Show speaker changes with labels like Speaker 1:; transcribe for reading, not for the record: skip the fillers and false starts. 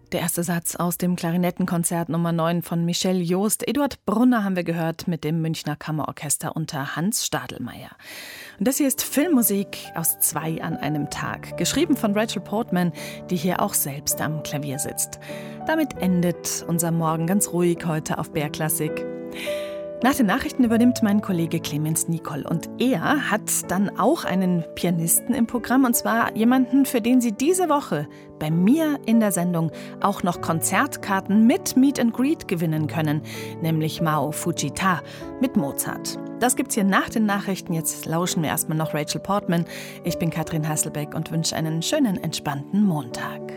Speaker 1: Der erste Satz aus dem Klarinettenkonzert Nummer 9 von Michel Jost. Eduard Brunner haben wir gehört mit dem Münchner Kammerorchester unter Hans Stadelmeier. Und das hier ist Filmmusik aus 2 an einem Tag. Geschrieben von Rachel Portman, die hier auch selbst am Klavier sitzt. Damit endet unser Morgen ganz ruhig heute auf BR Klassik. Nach den Nachrichten übernimmt mein Kollege Clemens Nicol und er hat dann auch einen Pianisten im Programm, und zwar jemanden, für den Sie diese Woche bei mir in der Sendung auch noch Konzertkarten mit Meet and Greet gewinnen können, nämlich Mao Fujita mit Mozart. Das gibt's hier nach den Nachrichten. Jetzt lauschen wir erstmal noch Rachel Portman. Ich bin Katrin Hasselbeck und wünsche einen schönen, entspannten Montag.